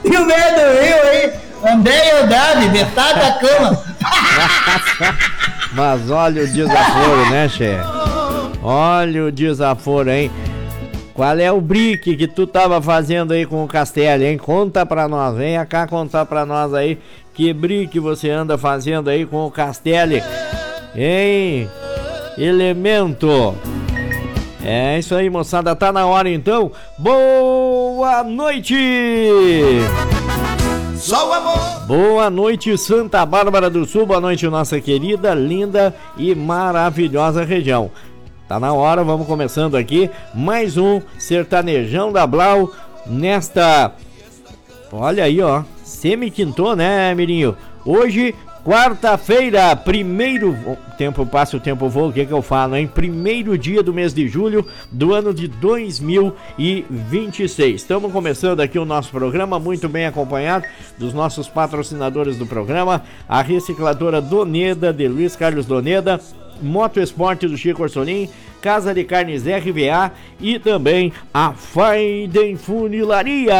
Rio Meio do Rio, hein? André e Andrade, metade da cama. Mas olha o desaforo, né, chefe? Olha o desaforo, hein? Qual é o brick que tu tava fazendo aí com o Castelli, hein? Conta pra nós, vem cá contar pra nós aí que brick você anda fazendo aí com o Castelli, hein? Elemento. É isso aí, moçada, tá na hora então. Boa noite! Só o amor. Boa noite, Santa Bárbara do Sul, boa noite, nossa querida, linda e maravilhosa região. Tá na hora, vamos começando aqui mais um Sertanejão da Blau nesta... Olha aí, ó, semi-quintou, né, Mirinho? Hoje, quarta-feira, primeiro... Tempo passa, o tempo voa, o que eu falo, hein? Primeiro dia do mês de julho do ano de 2026. Estamos começando aqui o nosso programa, muito bem acompanhado dos nossos patrocinadores do programa, a Recicladora Doneda, de Luiz Carlos Doneda, Moto Esporte do Chico Orsolim, Casa de Carnes RVA e também a Faiden Funilaria.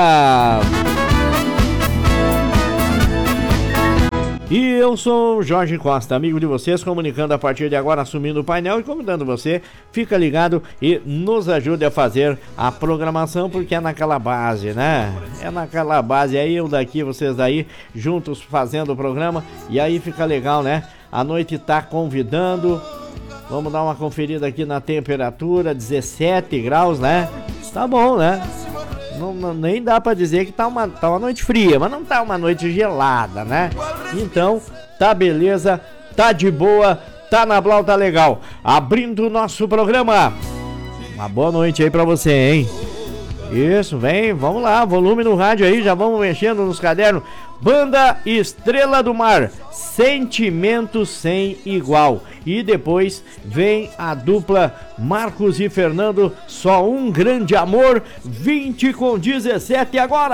E eu sou o Jorge Costa, amigo de vocês, comunicando a partir de agora, assumindo o painel e convidando você, fica ligado e nos ajude a fazer a programação, porque é naquela base, né? É naquela base, aí eu daqui, vocês daí, juntos fazendo o programa, e aí fica legal, né? A noite tá convidando, vamos dar uma conferida aqui na temperatura, 17 graus, né? Tá bom, né? Não, nem dá pra dizer que tá uma noite fria, mas não tá uma noite gelada, né? Então, tá beleza, tá de boa, tá na Blau, tá legal. Abrindo o nosso programa. Uma boa noite aí pra você, hein? Isso, vem, vamos lá, volume no rádio aí, já vamos mexendo nos cadernos. Banda Estrela do Mar, Sentimento Sem Igual. E depois vem a dupla Marcos e Fernando, Só Um Grande Amor, 20 com 17 agora.